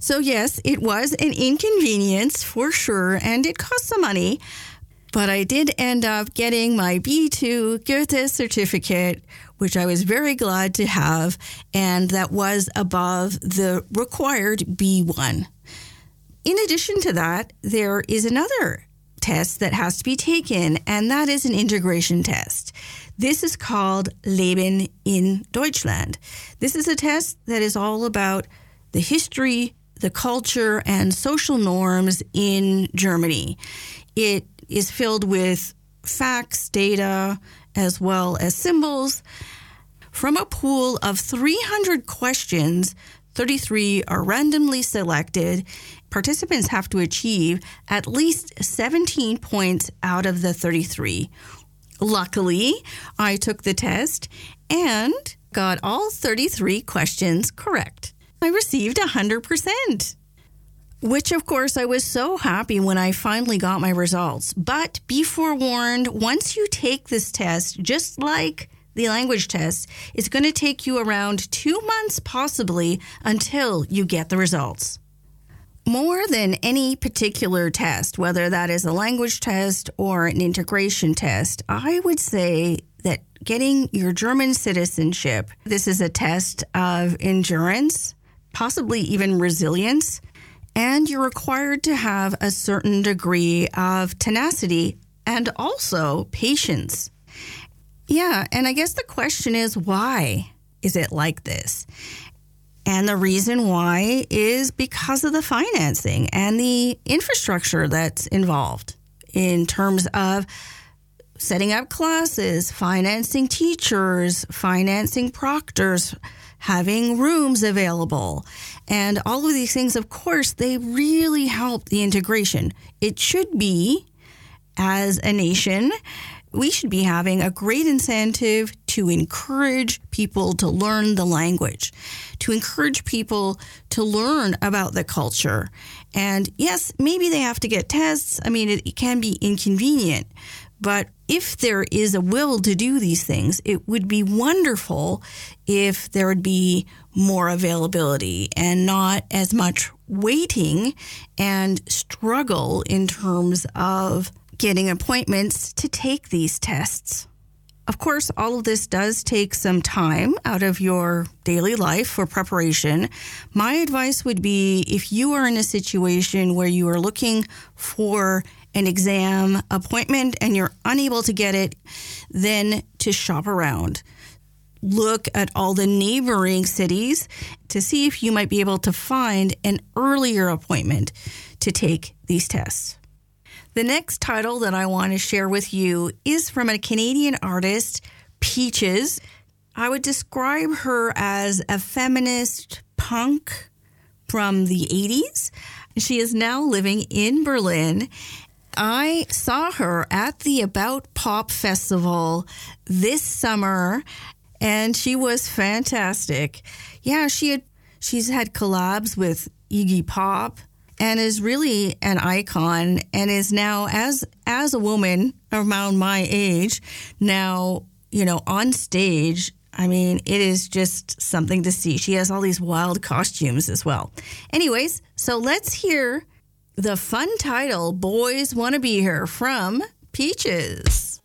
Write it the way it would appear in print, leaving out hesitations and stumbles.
So yes, it was an inconvenience for sure, and it cost some money. But I did end up getting my B2 Goethe certificate, which I was very glad to have, and that was above the required B1. In addition to that, there is another test that has to be taken, and that is an integration test. This is called Leben in Deutschland. This is a test that is all about the history, the culture, and social norms in Germany. It is filled with facts, data, as well as symbols. From a pool of 300 questions, 33 are randomly selected. Participants have to achieve at least 17 points out of the 33. Luckily, I took the test and got all 33 questions correct. I received 100%. Which, of course, I was so happy when I finally got my results. But be forewarned, once you take this test, just like the language test, it's going to take you around 2 months possibly until you get the results. More than any particular test, whether that is a language test or an integration test, I would say that getting your German citizenship, this is a test of endurance, possibly even resilience, and you're required to have a certain degree of tenacity and also patience. Yeah, and I guess the question is, why is it like this? And the reason why is because of the financing and the infrastructure that's involved in terms of setting up classes, financing teachers, financing proctors, having rooms available. And all of these things, of course, they really help the integration. It should be, as a nation, we should be having a great incentive to encourage people to learn the language, to encourage people to learn about the culture. And yes, maybe they have to get tests. I mean, it can be inconvenient. But if there is a will to do these things, it would be wonderful if there would be more availability and not as much waiting and struggle in terms of getting appointments to take these tests. Of course, all of this does take some time out of your daily life for preparation. My advice would be, if you are in a situation where you are looking for an exam appointment and you're unable to get it, then to shop around. Look at all the neighboring cities to see if you might be able to find an earlier appointment to take these tests. The next title that I want to share with you is from a Canadian artist, Peaches. I would describe her as a feminist punk from the 80s. She is now living in Berlin. I saw her at the About Pop Festival this summer, and she was fantastic. Yeah, she's had collabs with Iggy Pop and is really an icon, and is now, as a woman around my age, now, on stage. I mean, it is just something to see. She has all these wild costumes as well. Anyways, so let's hear the fun title, Boys Wanna Be Here, from Peaches.